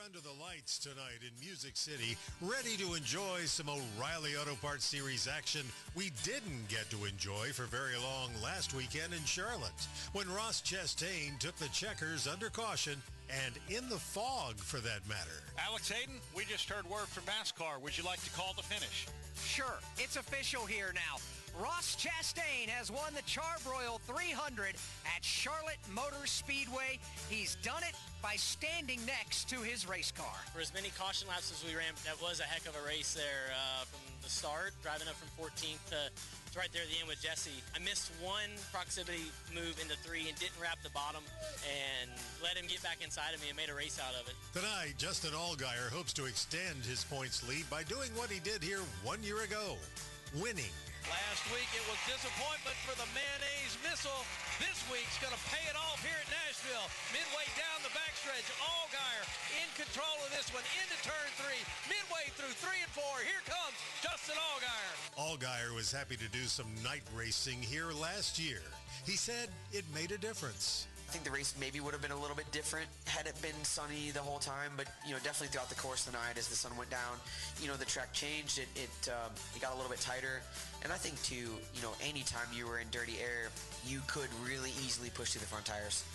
under the lights tonight in Music City, ready to enjoy some O'Reilly Auto Parts Series action we didn't get to enjoy for very long last weekend in Charlotte, when Ross Chastain took the checkers under caution and in the fog, for that matter. Alex Hayden, we just heard word from NASCAR. Would you like to call the finish? Sure, it's official here now. Ross Chastain has won the Charbroil 300 at Charlotte Motor Speedway. He's done it by standing next to his race car. For as many caution laps as we ran, that was a heck of a race there from the start, driving up from 14th to right there at the end with Jesse. I missed one proximity move into 3 and didn't wrap the bottom and let him get back inside of me and made a race out of it. Tonight, Justin Allgaier hopes to extend his points lead by doing what he did here 1 year ago, winning. Last week it was disappointment for the mayonnaise missile. This week's going to pay it off here at Nashville. Midway down the backstretch, Allgaier in control of this one into turn 3. Midway through 3 and 4, here comes Justin Allgaier. Allgaier was happy to do some night racing here last year. He said it made a difference. I think the race maybe would have been a little bit different had it been sunny the whole time, but definitely throughout the course of the night as the sun went down, the track changed. It got a little bit tighter, and I think too, anytime you were in dirty air, you could really easily push through the front tires.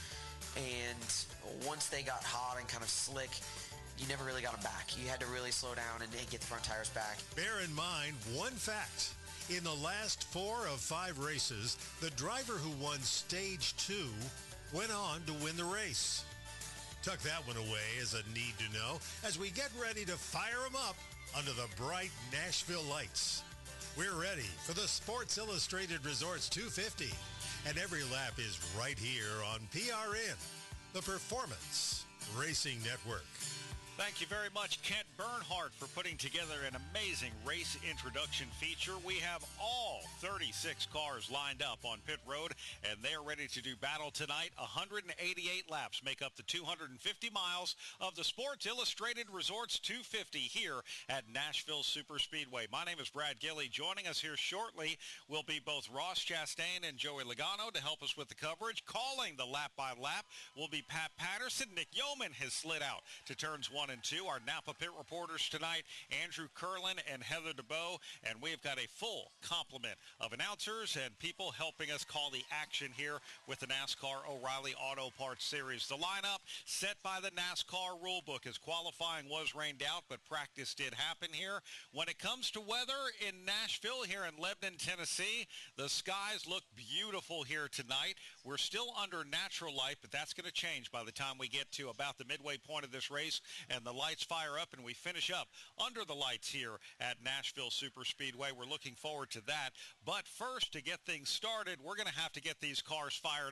And once they got hot and kind of slick, you never really got them back. You had to really slow down and get the front tires back. Bear in mind one fact. In the last 4 of 5 races, the driver who won stage 2 went on to win the race. Tuck that one away as a need to know as we get ready to fire them up under the bright Nashville lights. We're ready for the Sports Illustrated Resorts 250, and every lap is right here on PRN, the Performance Racing Network. Thank you very much, Kent Bernhardt, for putting together an amazing race introduction feature. We have all 36 cars lined up on pit road, and they're ready to do battle tonight. 188 laps make up the 250 miles of the Sports Illustrated Resorts 250 here at Nashville Superspeedway. My name is Brad Gilley. Joining us here shortly will be both Ross Chastain and Joey Logano to help us with the coverage. Calling the lap-by-lap will be Pat Patterson. Nick Yeoman has slid out to turns 1 and 2. Our Napa Pit reporters tonight, Andrew Curlin and Heather DeBow, and we've got a full complement of announcers and people helping us call the action here with the NASCAR O'Reilly Auto Parts Series. The lineup set by the NASCAR rulebook as qualifying was rained out, but practice did happen here. When it comes to weather in Nashville, here in Lebanon, Tennessee, the skies look beautiful here tonight. We're still under natural light, but that's going to change by the time we get to about the midway point of this race, and the lights fire up and we finish up under the lights here at Nashville Superspeedway. We're looking forward to that. But first, to get things started, we're going to have to get these cars fired